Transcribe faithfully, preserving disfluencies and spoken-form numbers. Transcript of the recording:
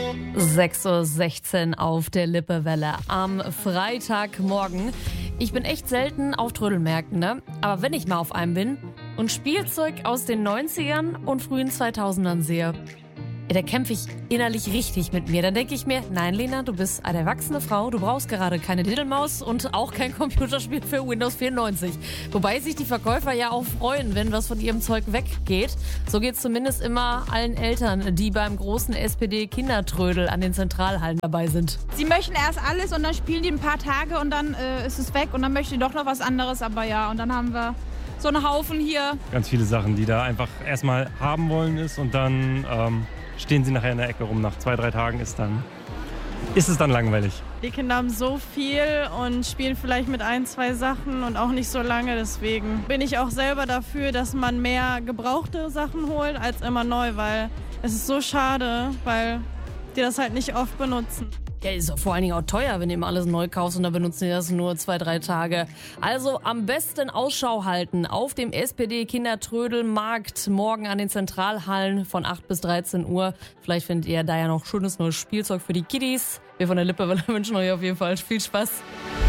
sechs Uhr sechzehn auf der Lippewelle am Freitagmorgen. Ich bin echt selten auf Trödelmärkten, ne? Aber wenn ich mal auf einem bin und Spielzeug aus den neunzigern und frühen zweitausendern sehe, da kämpfe ich innerlich richtig mit mir. Dann denke ich mir, nein Lena, du bist eine erwachsene Frau, du brauchst gerade keine Diddlemaus und auch kein Computerspiel für Windows vierundneunzig. Wobei sich die Verkäufer ja auch freuen, wenn was von ihrem Zeug weggeht. So geht es zumindest immer allen Eltern, die beim großen S P D-Kindertrödel an den Zentralhallen dabei sind. Sie möchten erst alles und dann spielen die ein paar Tage und dann äh, ist es weg und dann möchten die doch noch was anderes. Aber ja, und dann haben wir so einen Haufen hier. Ganz viele Sachen, die da einfach erstmal haben wollen ist und dann ähm, stehen sie nachher in der Ecke rum. Nach zwei, drei Tagen ist, dann, ist es dann langweilig. Die Kinder haben so viel und spielen vielleicht mit ein, zwei Sachen und auch nicht so lange. Deswegen bin ich auch selber dafür, dass man mehr gebrauchte Sachen holt als immer neu, weil es ist so schade, weil die das halt nicht oft benutzen. Ja, ist doch vor allen Dingen auch teuer, wenn du immer alles neu kaufst und da benutzen die das nur zwei, drei Tage. Also am besten Ausschau halten auf dem S P D-Kindertrödelmarkt morgen an den Zentralhallen von acht bis dreizehn Uhr. Vielleicht findet ihr da ja noch schönes neues Spielzeug für die Kiddies. Wir von der Lippewelle wünschen euch auf jeden Fall viel Spaß.